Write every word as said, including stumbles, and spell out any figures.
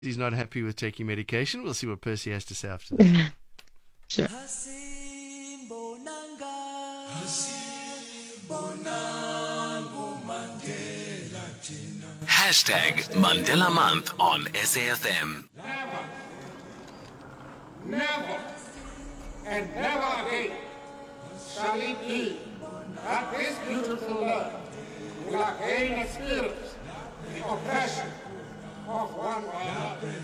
He's not happy with taking medication. We'll see what Percy has to say after this. Sure. Hashtag Mandela Month on S A F M. Never, never, and never again shall it be that this beautiful land will again experience the oppression of one another.